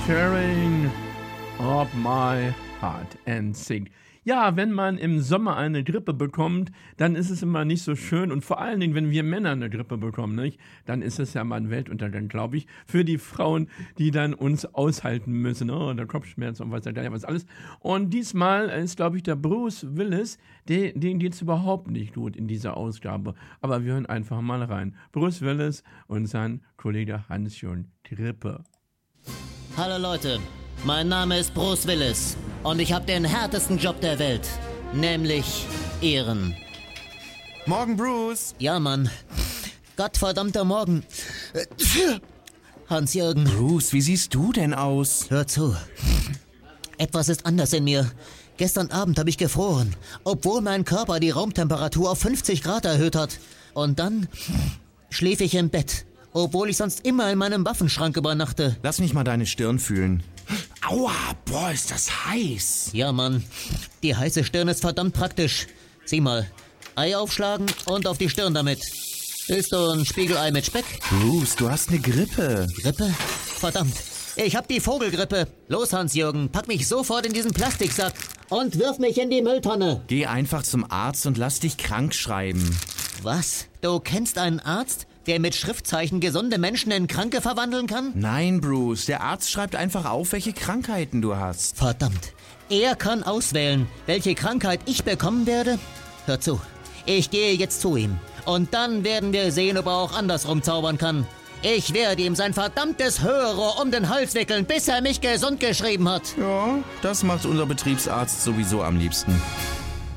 Tearing of my heart and sing. Ja, wenn man im Sommer eine Grippe bekommt, dann ist es immer nicht so schön. Und vor allen Dingen, wenn wir Männer eine Grippe bekommen, nicht, dann ist es ja mal ein Weltuntergang, glaube ich, für die Frauen, die dann uns aushalten müssen. Oh, der Kopfschmerz und was alles. Und diesmal ist, glaube ich, der Bruce Willis, den geht es überhaupt nicht gut in dieser Ausgabe. Aber wir hören einfach mal rein. Bruce Willis und sein Kollege Hans-Jürgen Grippe. Hallo Leute, mein Name ist Bruce Willis und ich habe den härtesten Job der Welt, nämlich Ehren. Morgen, Bruce. Ja, Mann. Gottverdammter Morgen. Hans-Jürgen. Bruce, wie siehst du denn aus? Hör zu. Etwas ist anders in mir. Gestern Abend habe ich gefroren, obwohl mein Körper die Raumtemperatur auf 50 Grad erhöht hat. Und dann schlief ich im Bett, obwohl ich sonst immer in meinem Waffenschrank übernachte. Lass mich mal deine Stirn fühlen. Aua, boah, ist das heiß. Ja, Mann. Die heiße Stirn ist verdammt praktisch. Sieh mal. Ei aufschlagen und auf die Stirn damit. Willst du ein Spiegelei mit Speck? Bruce, du hast eine Grippe. Grippe? Verdammt. Ich hab die Vogelgrippe. Los, Hans-Jürgen, pack mich sofort in diesen Plastiksack und wirf mich in die Mülltonne. Geh einfach zum Arzt und lass dich krank schreiben. Was? Du kennst einen Arzt, der mit Schriftzeichen gesunde Menschen in Kranke verwandeln kann? Nein, Bruce, der Arzt schreibt einfach auf, welche Krankheiten du hast. Verdammt. Er kann auswählen, welche Krankheit ich bekommen werde? Hör zu. Ich gehe jetzt zu ihm. Und dann werden wir sehen, ob er auch andersrum zaubern kann. Ich werde ihm sein verdammtes Hörrohr um den Hals wickeln, bis er mich gesund geschrieben hat. Ja, das macht unser Betriebsarzt sowieso am liebsten.